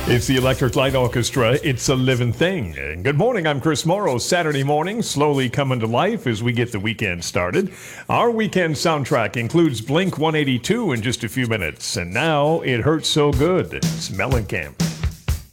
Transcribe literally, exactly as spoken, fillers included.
It's the Electric Light Orchestra. It's a living thing. And good morning. I'm Chris Morrow. Saturday morning, slowly coming to life as we get the weekend started. Our weekend soundtrack includes Blink one eighty-two in just a few minutes. And now, It Hurts So Good. It's Mellencamp.